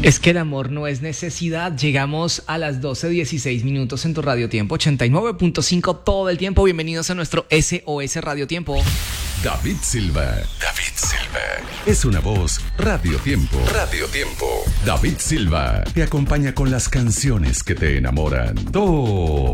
Es que el amor no es necesidad. Llegamos a las 12:16 en tu Radio Tiempo 89.5 todo el tiempo. Bienvenidos a nuestro SOS Radio Tiempo. David Silva. Es una voz Radio Tiempo. David Silva te acompaña con las canciones que te enamoran.